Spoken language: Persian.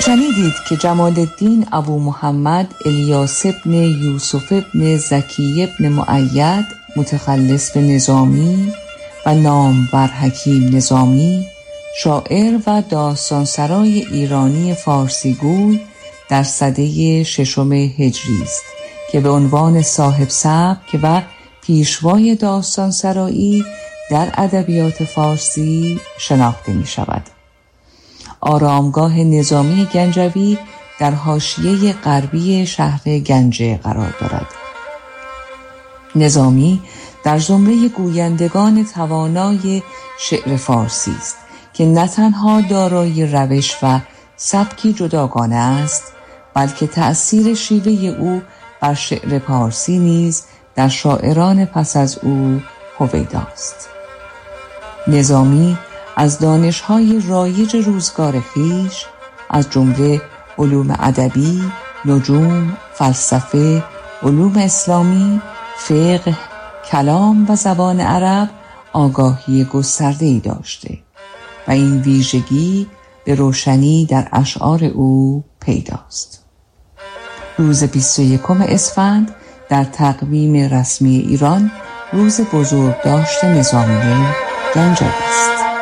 شنیدید که جمال الدین ابو محمد الیاس ابن یوسف ابن زکی ابن مؤید متخلص به نظامی و نامور حکیم نظامی، شاعر و داستانسرای ایرانی فارسیگوی در سده 6 هجری است که به عنوان صاحب سبک و پیشوای داستانسرایی در ادبیات فارسی شناخته می شود. آرامگاه نظامی گنجوی در حاشیه غربی شهر گنجه قرار دارد. نظامی در زمره گویندگان توانای شعر فارسی است که نه تنها دارای روش و سبکی جداگانه است، بلکه تأثیر شیوه او بر شعر پارسی نیز در شاعران پس از او هویداست. نظامی از دانش‌های رایج روزگار خویش از جمله علوم ادبی، نجوم، فلسفه، علوم اسلامی، فقه، کلام و زبان عرب آگاهی گسترده‌ای داشته و این ویژگی به روشنی در اشعار او پیداست. روز 21 اسفند در تقویم رسمی ایران روز بزرگداشت نظامی گنجوی است.